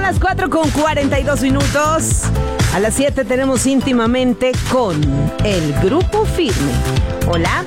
las 4:42. A las 7 tenemos Íntimamente con el Grupo Firme. Hola.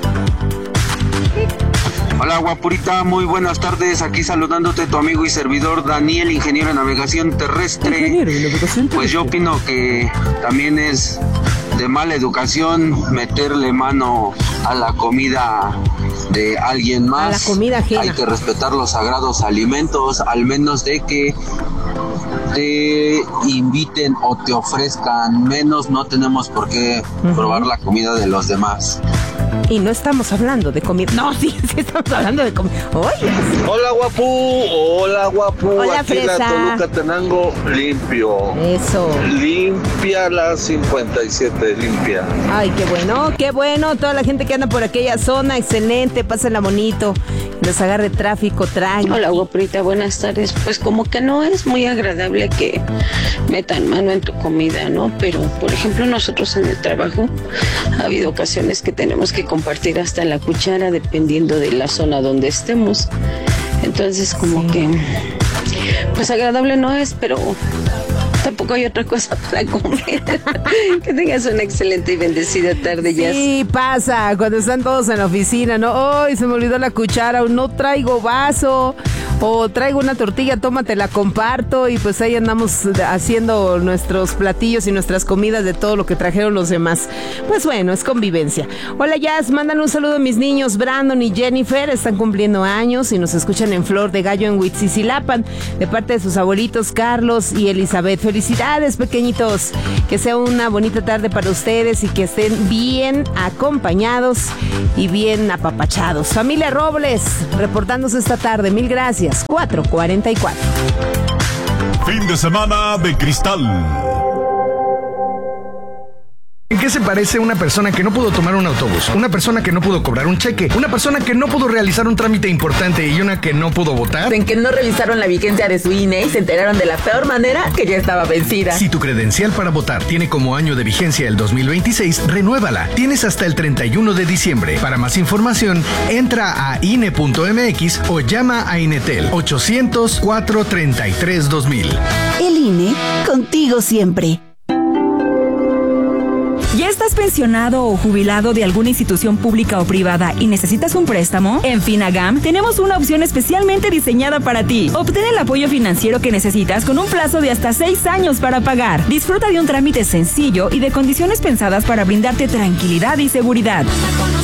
Hola, guapurita, muy buenas tardes. Aquí saludándote tu amigo y servidor Daniel, ingeniero de navegación terrestre. Pues yo opino que también es de mala educación meterle mano a la comida de alguien más. A la comida ajena. Hay que respetar los sagrados alimentos, al menos de que te inviten o te ofrezcan, menos no tenemos por qué probar la comida de los demás. Y no estamos hablando de comida. No, sí estamos hablando de comida. Oye. Hola, guapu. Hola, guapu. Hola, aquí fresa. la Toluca Tenango, limpio. Eso. Limpia la 57, limpia. Ay, qué bueno. Toda la gente que anda por aquella zona, excelente, pásenla bonito. Les agarre tráfico, tranqui. Hola, guapurita, buenas tardes. Pues como que no es muy agradable que metan mano en tu comida, ¿no? Pero, por ejemplo, nosotros en el trabajo ha habido ocasiones que tenemos que compartir hasta la cuchara dependiendo de la zona donde estemos. Entonces, como que, pues agradable no es, pero tampoco hay otra cosa para comer. Que tengas una excelente y bendecida tarde, Jazz. Sí, pasa, cuando están todos en la oficina, ¿no? ¡Ay, se me olvidó la cuchara! O no traigo vaso, o traigo una tortilla, tómate, la comparto. Y pues ahí andamos haciendo nuestros platillos y nuestras comidas de todo lo que trajeron los demás. Pues bueno, es convivencia. Hola, Jazz, mandan un saludo a mis niños Brandon y Jennifer, están cumpliendo años y nos escuchan en Flor de Gallo en Huitzicilapan, de parte de sus abuelitos Carlos y Elizabeth. Felicidades, pequeñitos, que sea una bonita tarde para ustedes y que estén bien acompañados y bien apapachados. Familia Robles, reportándose esta tarde, mil gracias. 4:44. Fin de semana de cristal. ¿En qué se parece una persona que no pudo tomar un autobús? Una persona que no pudo cobrar un cheque, una persona que no pudo realizar un trámite importante y una que no pudo votar. En que no revisaron la vigencia de su INE y se enteraron de la peor manera que ya estaba vencida. Si tu credencial para votar tiene como año de vigencia el 2026, renuévala. Tienes hasta el 31 de diciembre. Para más información, entra a INE.mx o llama a INETEL 800-433-2000. El INE, contigo siempre. ¿Ya estás pensionado o jubilado de alguna institución pública o privada y necesitas un préstamo? En Finagam tenemos una opción especialmente diseñada para ti. Obtén el apoyo financiero que necesitas con un plazo de hasta 6 años para pagar. Disfruta de un trámite sencillo y de condiciones pensadas para brindarte tranquilidad y seguridad.